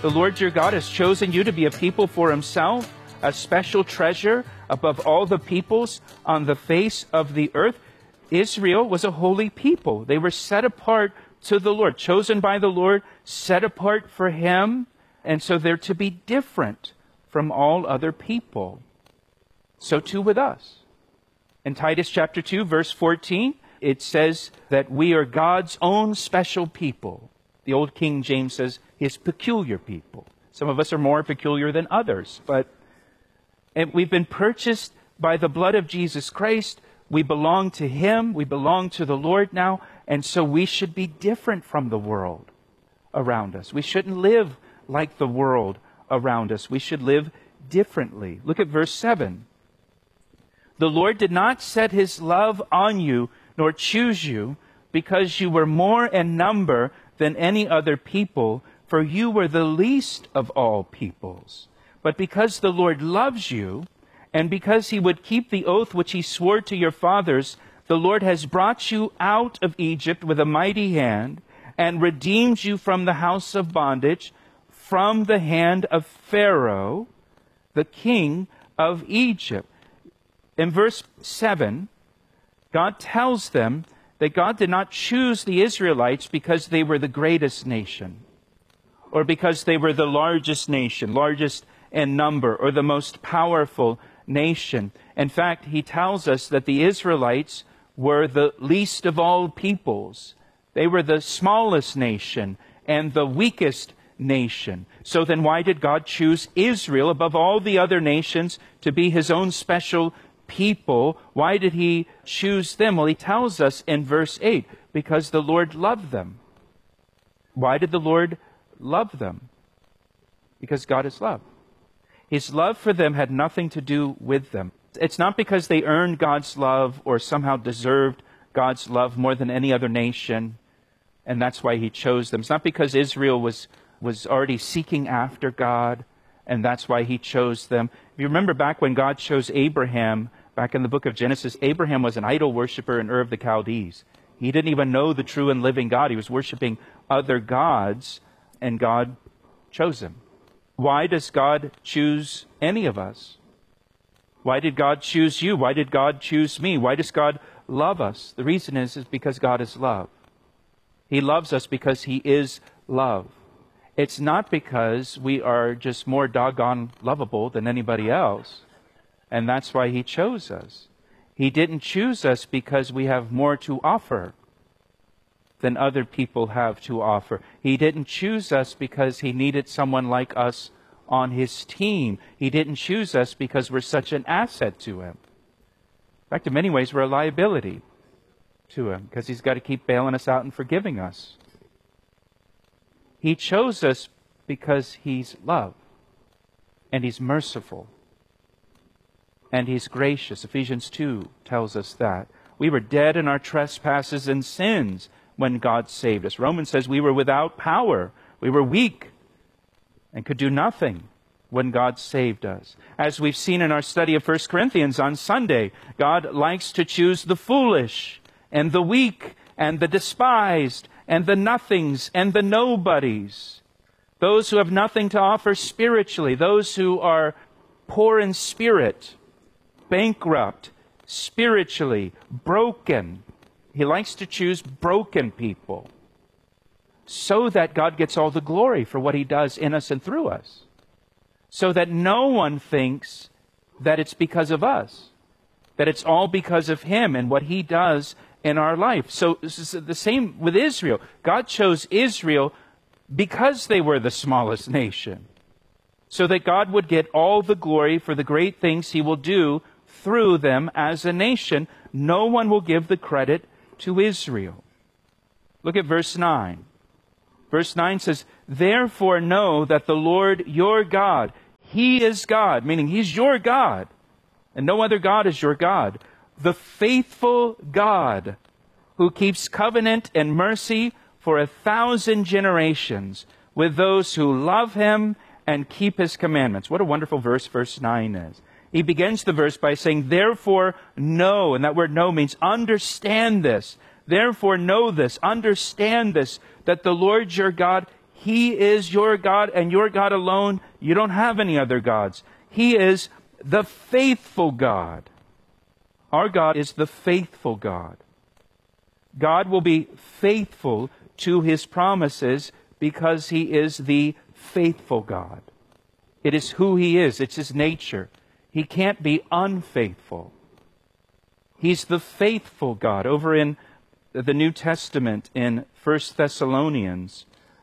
The Lord your God has chosen you to be a people for himself, a special treasure above all the peoples on the face of the earth. Israel was a holy people. They were set apart to the Lord, chosen by the Lord, set apart for him. And so they're to be different from all other people. So too with us. In Titus chapter 2, verse 14, it says that we are God's own special people. The old King James says his peculiar people. Some of us are more peculiar than others, and we've been purchased by the blood of Jesus Christ. We belong to him. We belong to the Lord now. And so we should be different from the world around us. We shouldn't live like the world around us. We should live differently. Look at verse 7. The Lord did not set his love on you, nor choose you, because you were more in number than any other people, for you were the least of all peoples. But because the Lord loves you, and because he would keep the oath which he swore to your fathers, the Lord has brought you out of Egypt with a mighty hand, and redeemed you from the house of bondage, from the hand of Pharaoh, the king of Egypt. In verse 7, God tells them that God did not choose the Israelites because they were the greatest nation, or because they were the largest nation, largest in number, or the most powerful nation. In fact, he tells us that the Israelites were the least of all peoples. They were the smallest nation and the weakest nation. So then why did God choose Israel above all the other nations to be his own special people? Why did he choose them? Well, he tells us in verse 8, because the Lord loved them. Why did the Lord love them? Because God is love. His love for them had nothing to do with them. It's not because they earned God's love or somehow deserved God's love more than any other nation, and that's why he chose them. It's not because Israel was already seeking after God, and that's why he chose them. If you remember back when God chose Abraham, back in the book of Genesis, Abraham was an idol worshiper in Ur of the Chaldees. He didn't even know the true and living God. He was worshiping other gods, and God chose him. Why does God choose any of us? Why did God choose you? Why did God choose me? Why does God love us? The reason is because God is love. He loves us because he is love. It's not because we are just more doggone lovable than anybody else. And that's why he chose us. He didn't choose us because we have more to offer than other people have to offer. He didn't choose us because he needed someone like us on his team. He didn't choose us because we're such an asset to him. In fact, in many ways, we're a liability to him because he's got to keep bailing us out and forgiving us. He chose us because he's love, and he's merciful, and he's gracious. Ephesians 2 tells us that. We were dead in our trespasses and sins when God saved us. Romans says we were without power. We were weak and could do nothing when God saved us. As we've seen in our study of 1 Corinthians on Sunday, God likes to choose the foolish and the weak and the despised and the nothings and the nobodies. Those who have nothing to offer spiritually, those who are poor in spirit, bankrupt, spiritually, broken. He likes to choose broken people so that God gets all the glory for what he does in us and through us. So that no one thinks that it's because of us, that it's all because of him and what he does in our life. So this is the same with Israel. God chose Israel because they were the smallest nation, so that God would get all the glory for the great things he will do through them as a nation. No one will give the credit to Israel. Look at verse 9. Verse 9 says, "Therefore know that the Lord your God, he is God," meaning he's your God, and no other God is your God, "the faithful God, who keeps covenant and mercy for 1,000 generations with those who love him and keep his commandments." What a wonderful verse 9 is. He begins the verse by saying, "Therefore know," and that word know means understand this. Therefore know this, understand this, that the Lord your God, He is your God and your God alone. You don't have any other gods. He is the faithful God. Our God is the faithful God. God will be faithful to His promises because He is the faithful God. It is who He is. It's His nature. He can't be unfaithful. He's the faithful God. Over in the New Testament, in 1 Thessalonians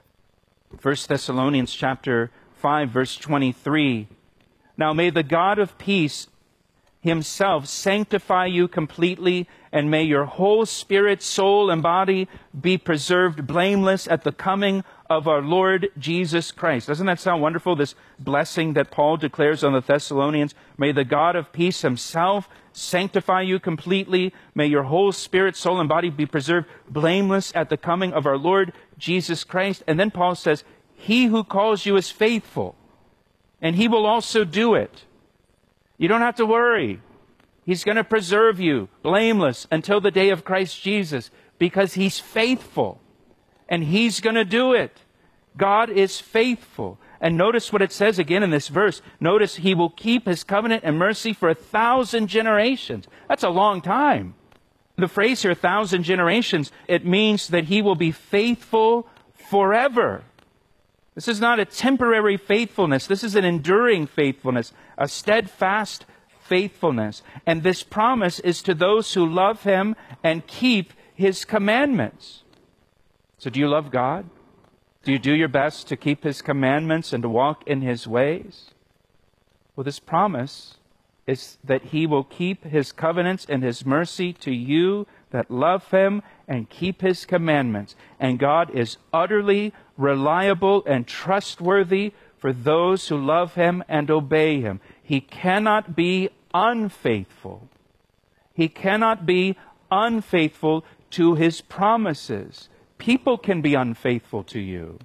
chapter 5, verse 23. Now may the God of peace Himself sanctify you completely, and may your whole spirit, soul, and body be preserved blameless at the coming of our Lord Jesus Christ. Doesn't that sound wonderful, this blessing that Paul declares on the Thessalonians? May the God of peace Himself sanctify you completely. May your whole spirit, soul, and body be preserved blameless at the coming of our Lord Jesus Christ. And then Paul says, He who calls you is faithful, and He will also do it. You don't have to worry. He's going to preserve you blameless until the day of Christ Jesus because He's faithful. And He's going to do it. God is faithful. And notice what it says again in this verse. Notice He will keep His covenant and mercy for 1,000 generations. That's a long time. The phrase here, 1,000 generations, it means that He will be faithful forever. This is not a temporary faithfulness. This is an enduring faithfulness, a steadfast faithfulness. And this promise is to those who love Him and keep His commandments. So do you love God? Do you do your best to keep His commandments and to walk in His ways? Well, this promise is that He will keep His covenants and His mercy to you that love Him and keep His commandments. And God is utterly reliable and trustworthy for those who love Him and obey Him. He cannot be unfaithful. He cannot be unfaithful to His promises. People can be unfaithful to you.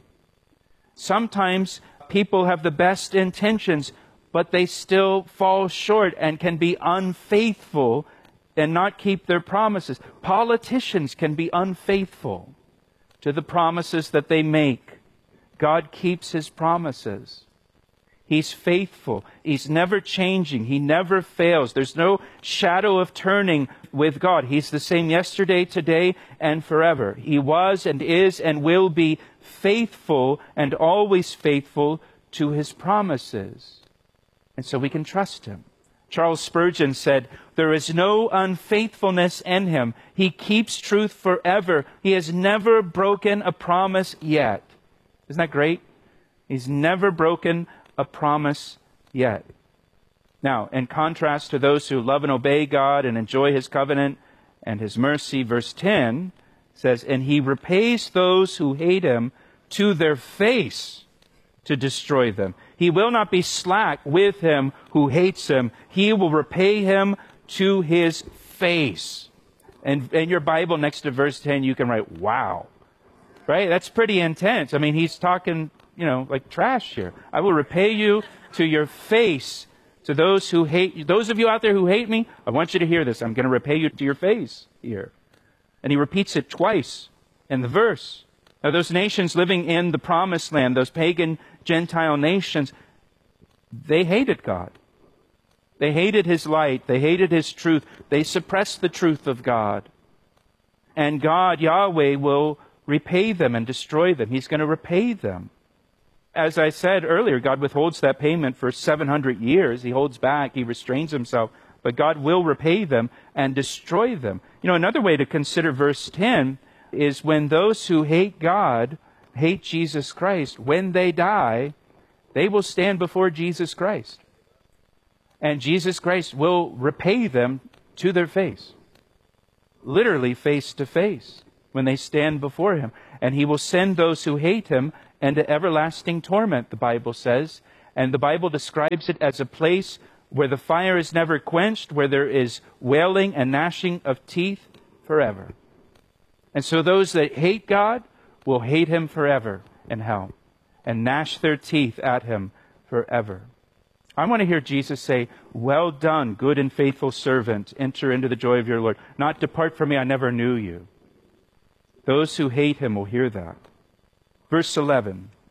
Sometimes people have the best intentions, but they still fall short and can be unfaithful and not keep their promises. Politicians can be unfaithful to the promises that they make. God keeps His promises. He's faithful. He's never changing. He never fails. There's no shadow of turning with God. He's the same yesterday, today, and forever. He was and is and will be faithful and always faithful to His promises. And so we can trust Him. Charles Spurgeon said, "There is no unfaithfulness in Him. He keeps truth forever. He has never broken a promise yet." Isn't that great? He's never broken a promise yet. Now, in contrast to those who love and obey God and enjoy His covenant and His mercy, verse 10 says, "And He repays those who hate Him to their face to destroy them. He will not be slack with him who hates Him. He will repay him to his face." And in your Bible, next to verse 10, you can write, wow. Right? That's pretty intense. I mean, he's talking, like trash here. "I will repay you to your face, to those who hate you." Those of you out there who hate me, I want you to hear this. I'm going to repay you to your face here. And he repeats it twice in the verse. Now, those nations living in the promised land, those pagan Gentile nations, they hated God. They hated His light. They hated His truth. They suppressed the truth of God. And God, Yahweh, will repay them and destroy them. He's going to repay them. As I said earlier, God withholds that payment for 700 years. He holds back. He restrains Himself. But God will repay them and destroy them. Another way to consider verse 10 is when those who hate God, hate Jesus Christ, when they die, they will stand before Jesus Christ. And Jesus Christ will repay them to their face. Literally face to face when they stand before Him. And He will send those who hate Him into everlasting torment, the Bible says. And the Bible describes it as a place where the fire is never quenched, where there is wailing and gnashing of teeth forever. And so those that hate God will hate Him forever in hell and gnash their teeth at Him forever. I want to hear Jesus say, "Well done, good and faithful servant. Enter into the joy of your Lord. Not depart from me, I never knew you." Those who hate Him will hear that. Verse 11,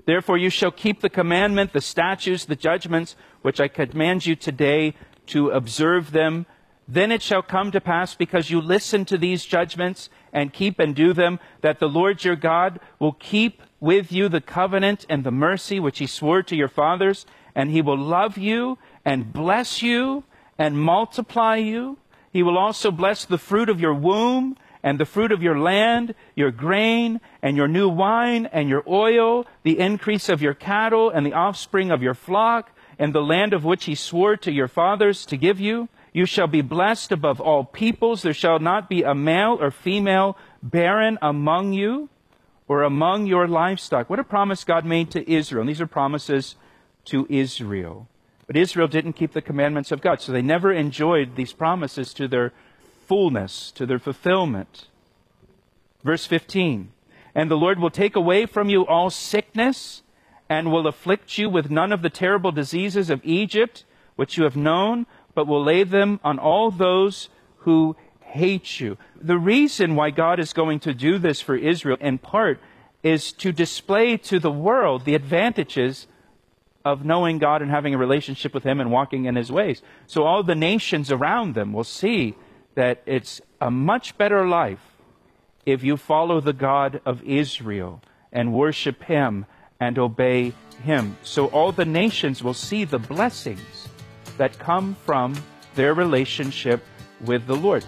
Therefore you shall keep the commandment, the statutes, the judgments, which I command you today to observe them. Then it shall come to pass, because you listen to these judgments and keep and do them, that the Lord your God will keep with you the covenant and the mercy which he swore to your fathers, and he will love you and bless you and multiply you. He will also bless the fruit of your womb and the fruit of your land, your grain and your new wine and your oil, the increase of your cattle and the offspring of your flock, and the land of which he swore to your fathers to give you. You shall be blessed above all peoples. There shall not be a male or female barren among you or among your livestock. What a promise God made to Israel. And these are promises to Israel. But Israel didn't keep the commandments of God, so they never enjoyed these promises to their fullness, to their fulfillment. Verse 15, and the Lord will take away from you all sickness, and will afflict you with none of the terrible diseases of Egypt, which you have known, but will lay them on all those who hate you. The reason why God is going to do this for Israel, in part, is to display to the world the advantages of knowing God and having a relationship with him and walking in his ways. So all the nations around them will see that it's a much better life if you follow the God of Israel and worship him and obey him. So all the nations will see the blessings that come from their relationship with the Lord.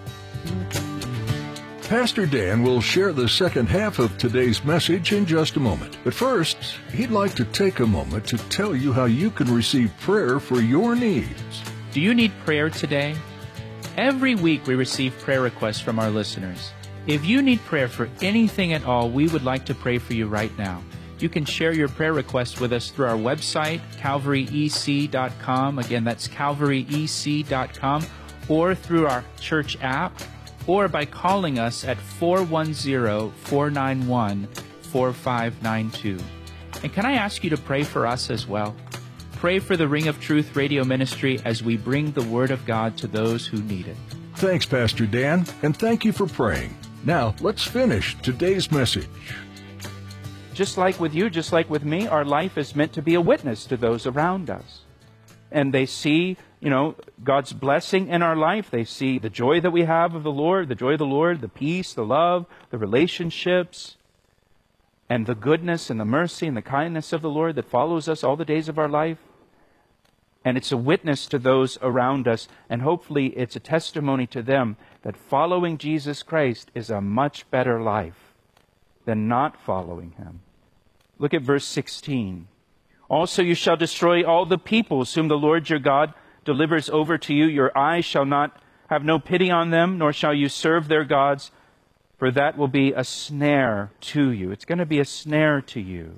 Pastor Dan will share the second half of today's message in just a moment. But first, he'd like to take a moment to tell you how you can receive prayer for your needs. Do you need prayer today? Every week we receive prayer requests from our listeners. If you need prayer for anything at all, we would like to pray for you right now. You can share your prayer requests with us through our website, calvaryec.com. Again, that's calvaryec.com, or through our church app, or by calling us at 410-491-4592. And can I ask you to pray for us as well? Pray for the Ring of Truth radio ministry as we bring the Word of God to those who need it. Thanks, Pastor Dan, and thank you for praying. Now, let's finish today's message. Just like with you, just like with me, our life is meant to be a witness to those around us. And they see, God's blessing in our life. They see the joy that we have of the Lord, the peace, the love, the relationships, and the goodness and the mercy and the kindness of the Lord that follows us all the days of our life. And it's a witness to those around us, and hopefully it's a testimony to them that following Jesus Christ is a much better life than not following him. Look at verse 16. Also you shall destroy all the peoples whom the Lord your God delivers over to you. Your eyes shall not have no pity on them, nor shall you serve their gods, for that will be a snare to you. It's going to be a snare to you.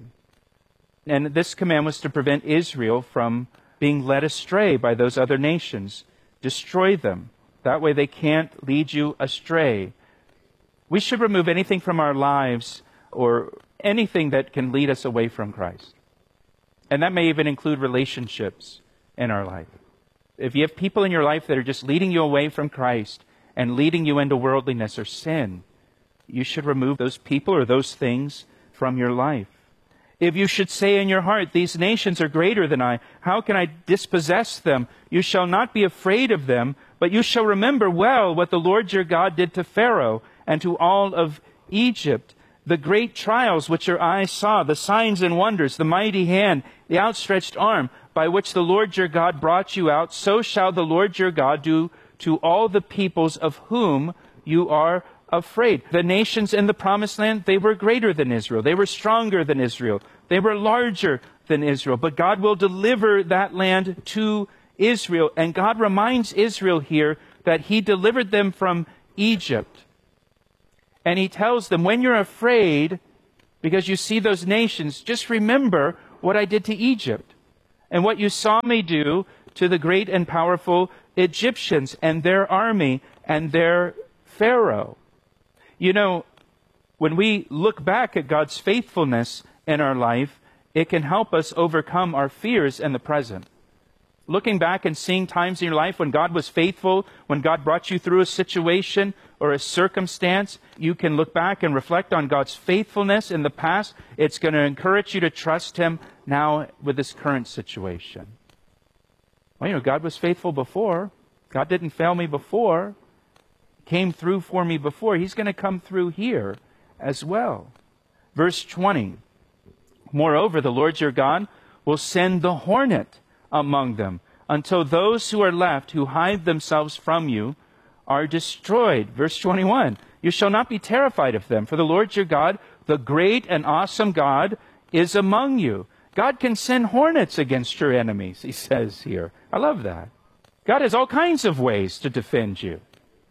And this command was to prevent Israel from being led astray by those other nations. Destroy them. That way they can't lead you astray. We should remove anything from our lives or anything that can lead us away from Christ. And that may even include relationships in our life. If you have people in your life that are just leading you away from Christ and leading you into worldliness or sin, you should remove those people or those things from your life. If you should say in your heart, these nations are greater than I, how can I dispossess them? You shall not be afraid of them, but you shall remember well what the Lord your God did to Pharaoh and to all of Egypt, the great trials which your eyes saw, the signs and wonders, the mighty hand, the outstretched arm, by which the Lord your God brought you out, so shall the Lord your God do to all the peoples of whom you are afraid. The nations in the promised land, they were greater than Israel. They were stronger than Israel. They were larger than Israel. But God will deliver that land to Israel. And God reminds Israel here that he delivered them from Egypt. And he tells them, when you're afraid, because you see those nations, just remember what I did to Egypt and what you saw me do to the great and powerful Egyptians and their army and their Pharaoh. When we look back at God's faithfulness in our life, it can help us overcome our fears in the present. looking back and seeing times in your life when God was faithful, when God brought you through a situation or a circumstance, you can look back and reflect on God's faithfulness in the past. It's going to encourage you to trust Him now with this current situation. Well, God was faithful before. God didn't fail me before. Came through for me before. He's going to come through here as well. Verse 20. Moreover, the Lord your God will send the hornet among them until those who are left who hide themselves from you are destroyed. Verse 21. You shall not be terrified of them, for the Lord your God, the great and awesome God, is among you. God can send hornets against your enemies, he says here. I love that. God has all kinds of ways to defend you.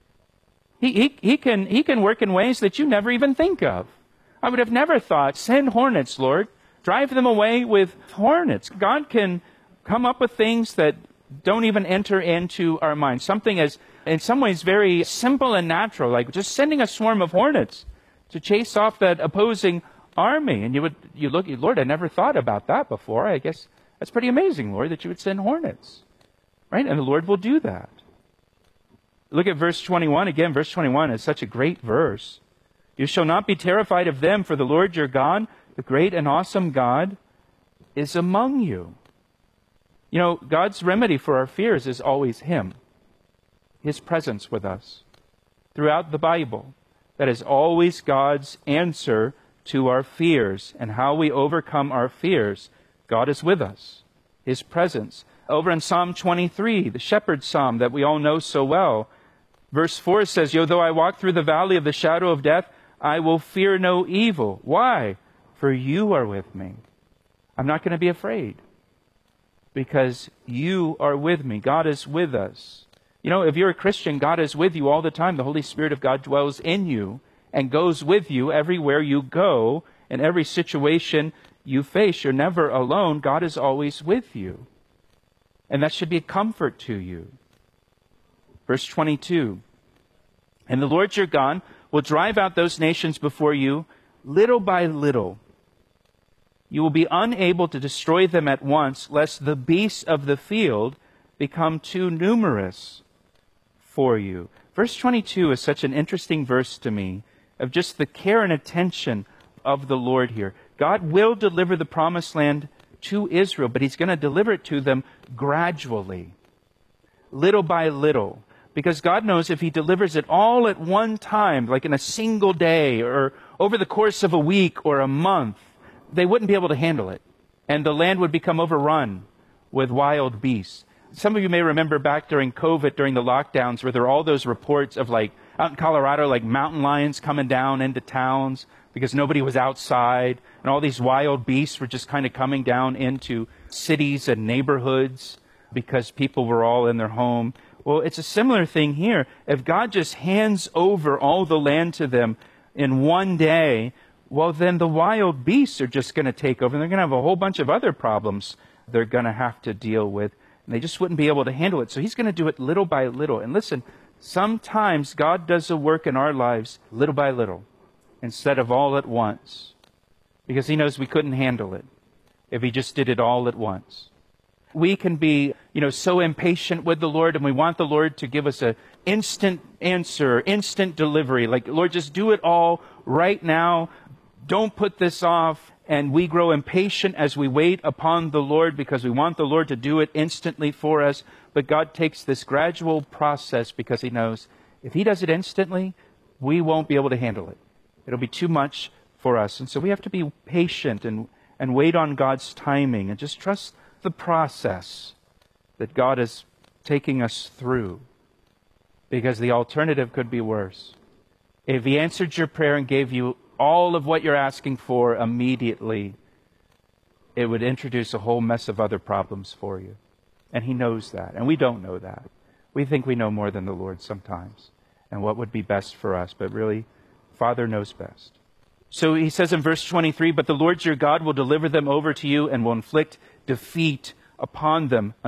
He can work in ways that you never even think of. I would have never thought, send hornets, Lord. Drive them away with hornets. God can come up with things that don't even enter into our minds. Something as, in some ways, very simple and natural, like just sending a swarm of hornets to chase off that opposing army. And you look, Lord, I never thought about that before. I guess that's pretty amazing, Lord, that you would send hornets. Right? And the Lord will do that. Look at verse 21 again. Verse 21 is such a great verse. You shall not be terrified of them, for the Lord your God, the great and awesome God, is among you. God's remedy for our fears is always Him. His presence with us. Throughout the Bible, that is always God's answer to our fears. And how we overcome our fears, God is with us. His presence. Over in Psalm 23, the shepherd's psalm that we all know so well, verse 4 says, Yea, though I walk through the valley of the shadow of death, I will fear no evil. Why? For you are with me. I'm not going to be afraid because you are with me. God is with us. If you're a Christian, God is with you all the time. The Holy Spirit of God dwells in you and goes with you everywhere you go. In every situation you face, you're never alone. God is always with you. And that should be a comfort to you. Verse 22. And the Lord your God will drive out those nations before you little by little. You will be unable to destroy them at once, lest the beasts of the field become too numerous for you. Verse 22 is such an interesting verse to me, of just the care and attention of the Lord here. God will deliver the promised land to Israel, but He's going to deliver it to them gradually, little by little. Because God knows if He delivers it all at one time, like in a single day or over the course of a week or a month, they wouldn't be able to handle it. And the land would become overrun with wild beasts. Some of you may remember back during COVID, during the lockdowns, where there were all those reports of out in Colorado, mountain lions coming down into towns because nobody was outside. And all these wild beasts were just kind of coming down into cities and neighborhoods because people were all in their home. Well, it's a similar thing here. If God just hands over all the land to them in one day, well, then the wild beasts are just going to take over. And they're going to have a whole bunch of other problems they're going to have to deal with. And they just wouldn't be able to handle it. So He's going to do it little by little. And listen, sometimes God does a work in our lives little by little instead of all at once. Because He knows we couldn't handle it if He just did it all at once. We can be, so impatient with the Lord, and we want the Lord to give us an instant answer, instant delivery. Lord, just do it all right now. Don't put this off. And we grow impatient as we wait upon the Lord because we want the Lord to do it instantly for us. But God takes this gradual process because He knows if He does it instantly, we won't be able to handle it. It'll be too much for us. And so we have to be patient and wait on God's timing and just trust the process that God is taking us through, because the alternative could be worse. If He answered your prayer and gave you all of what you're asking for immediately, it would introduce a whole mess of other problems for you. And He knows that, and we don't know that. We think we know more than the Lord sometimes and what would be best for us, but really, Father knows best. So He says in verse 23, But the Lord your God will deliver them over to you and will inflict defeat upon them